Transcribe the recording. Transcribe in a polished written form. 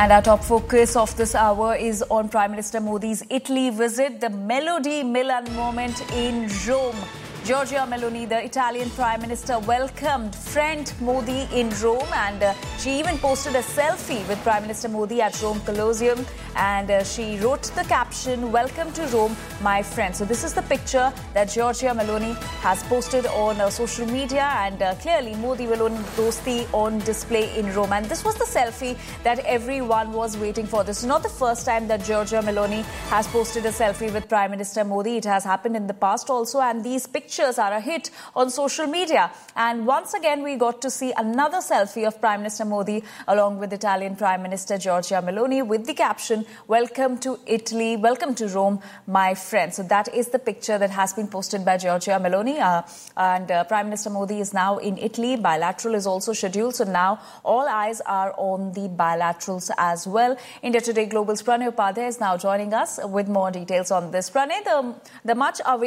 And our top focus of this hour is on Prime Minister Modi's Italy visit, the Melody Milan moment in Rome. Giorgia Meloni, the Italian Prime Minister, welcomed friend Modi in Rome, and she even posted a selfie with Prime Minister Modi at Rome Colosseum, and she wrote the caption, "Welcome to Rome, my friend." So this is the picture that Giorgia Meloni has posted on social media, and clearly Modi will own dosti on display in Rome. And this was the selfie that everyone was waiting for. This is not the first time that Giorgia Meloni has posted a selfie with Prime Minister Modi. It has happened in the past also, and these pictures are a hit on social media. And once again, we got to see another selfie of Prime Minister Modi along with Italian Prime Minister Giorgia Meloni with the caption, "Welcome to Italy, welcome to Rome, my friend." So that is the picture that has been posted by Giorgia Meloni. And Prime Minister Modi is now in Italy. Bilateral is also scheduled. So now all eyes are on the bilaterals as well. India Today Global's Pranay Upadhyay is now joining us with more details on this. Pranay, the much awaited